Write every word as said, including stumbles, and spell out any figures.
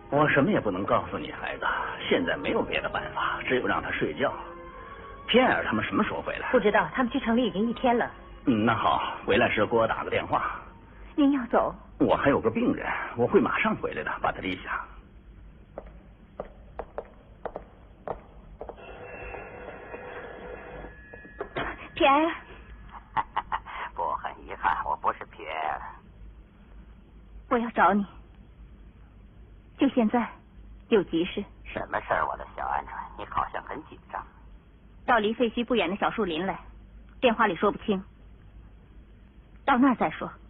我什么也不能告诉你，孩子。现在没有别的办法，只有让他睡觉。皮埃尔他们什么时候回来？ 不知道，他们去城里已经一天了。 嗯，那好，回来时给我打个电话。 您要走？ 我还有个病人，我会马上回来的，把他立下。 皮埃尔。 不，很遗憾，我不是皮埃尔。 我要找你，就现在，有急事。 什么事儿，我的小鹌鹑？你好像很紧张。 到离废墟不远的小树林来，电话里说不清，到那儿再说。